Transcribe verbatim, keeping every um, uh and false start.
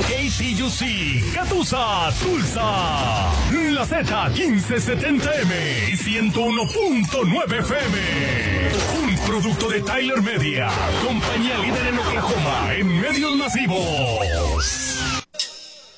K T U C, Catusa, Tulsa. La Z quince setenta M y ciento uno punto nueve F M. Un producto de Tyler Media, compañía líder en Oklahoma en medios masivos.